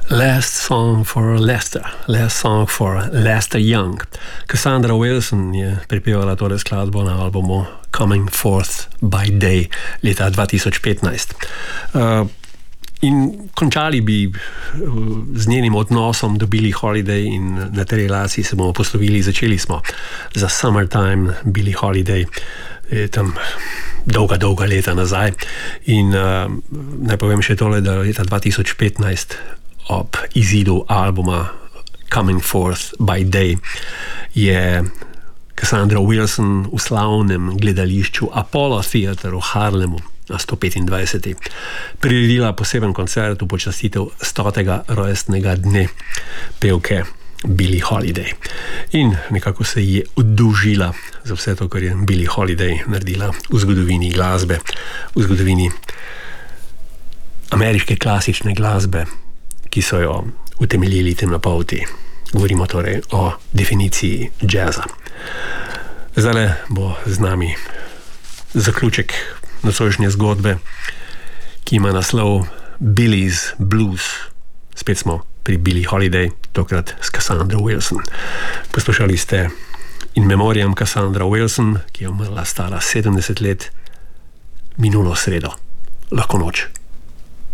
Last Song for Lester Young. Cassandra Wilson je pripevala tole skladbo na albumu Coming Forth by Day leta 2015. In končali bi z njenim odnosom do Billie Holiday in na tej relaciji se bomo poslovili. Začeli smo za Summertime Billie Holiday tam dolga leta nazaj in naj povem še tole, da leta 2015 ob izidu albuma Coming Forth by Day je Cassandra Wilson v slavnem gledališču Apollo Theatre v Harlemu na 125. priredila poseben koncert v počastitev 100. rojstnega dne pevke Billie Holiday. In nekako se ji oddolžila za vse to, kar je Billie Holiday naredila v zgodovini glasbe, v zgodovini ameriške klasične glasbe, ki so jo utemeljili temnopolti. Govorimo torej o definiciji jazza. Zdaj bo z nami zaključek nocojšnje zgodbe, ki ima naslov Billie's Blues. Spet smo pri Billie Holiday, tokrat s Cassandra Wilson. Poslušali ste In Memoriam Cassandra Wilson, ki je umrla stara 70 let, minulo sredo. Lahko noč.